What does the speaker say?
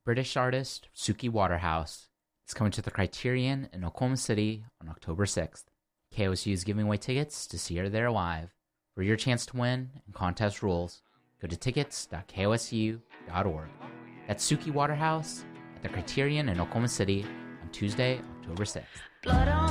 British artist Suki Waterhouse is coming to the Criterion in Oklahoma City on October 6th. KOSU is giving away tickets to see her there live. For your chance to win and contest rules, go to tickets.kosu.org. That's Suki Waterhouse at the Criterion in Oklahoma City on Tuesday, October 6th.